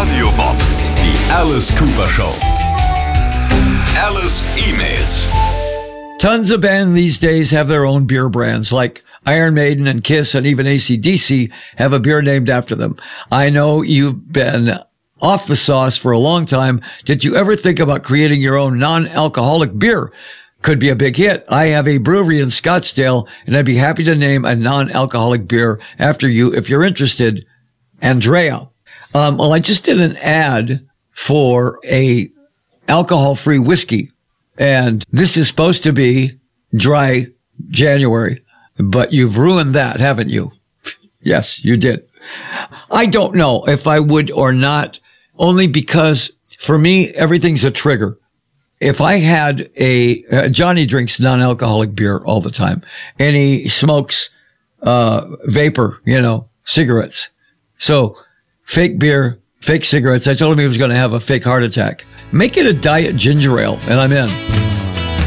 Radio Bob, die Alice Cooper Show. Alice emails. Tons of bands these days have their own beer brands, like Iron Maiden and Kiss and even AC/DC have a beer named after them. I know you've been off the sauce for a long time. Did you ever think about creating your own non-alcoholic beer? Could be a big hit. I have a brewery in Scottsdale, and I'd be happy to name a non-alcoholic beer after you if you're interested. Andrea. Well, I just did an ad for a alcohol-free whiskey, and this is supposed to be dry January, but you've ruined that, haven't you? Yes, you did. I don't know if I would or not, only because for me, everything's a trigger. If I had Johnny drinks non-alcoholic beer all the time, and he smokes vapor, cigarettes. So fake beer, fake cigarettes. I told him he was going to have a fake heart attack. Make it a diet ginger ale, and I'm in.